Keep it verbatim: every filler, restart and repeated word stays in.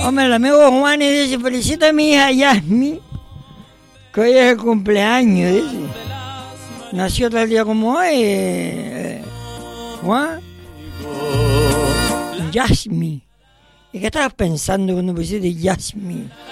Hombre, el amigo Juan y dice, felicita a mi hija Yasmi, que hoy es el cumpleaños, dice. Nació tal día como hoy, eh, Juan. Yasmi. ¿Y qué estabas pensando cuando pusiste Yasmi?